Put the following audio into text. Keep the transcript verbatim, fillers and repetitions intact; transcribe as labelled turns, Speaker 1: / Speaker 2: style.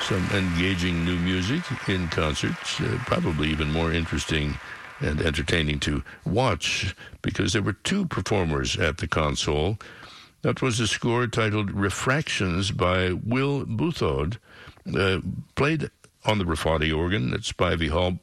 Speaker 1: some engaging new music in concerts, uh, probably even more interesting and entertaining to watch, because there were two performers at the console. That was a score titled Refractions by Will Buthaud, uh, played on the Rafati organ at Spivey Hall